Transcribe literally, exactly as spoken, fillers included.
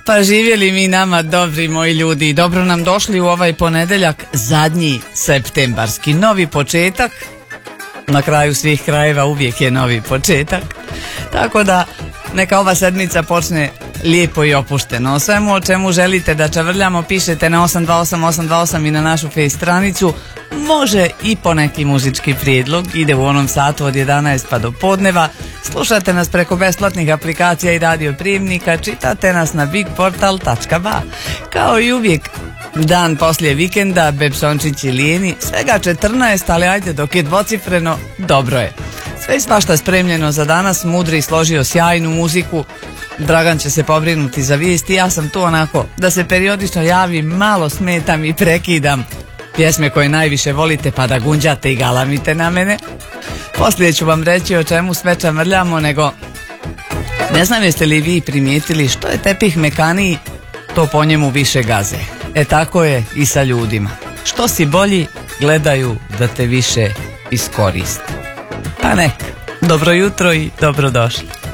Pa živjeli mi nama, dobri moji ljudi, dobro nam došli u ovaj ponedeljak, zadnji septembarski, novi početak. Na kraju svih krajeva uvijek je novi početak, tako da neka ova sedmica počne lijepo i opušteno. O svemu o čemu želite da čavrljamo pišete na osam dva osam osam dva osam i na našu face stranicu. Može i po neki muzički prijedlog, ide u onom satu od jedanaest pa do podneva. Slušate nas preko besplatnih aplikacija i radio prijemnika, čitate nas na bigportal tačka ba. Kao i uvijek, dan poslije vikenda, Bepsončić i Lijeni, svega četrnaest, ali ajde dok je dvocifreno, dobro je. Sve i svašta spremljeno za danas, Mudri složio sjajnu muziku, Dragan će se pobrinuti za vijesti, ja sam tu onako da se periodično javim, malo smetam i prekidam pjesme koje najviše volite pa da gunđate i galamite na mene. Poslije ću vam reći o čemu sve čamrljamo, nego ne znam jeste li vi primijetili što je tepih mekaniji, to po njemu više gaze. E tako je i sa ljudima. Što si bolji, gledaju da te više iskoriste. Pa nek, dobro jutro i dobrodošli.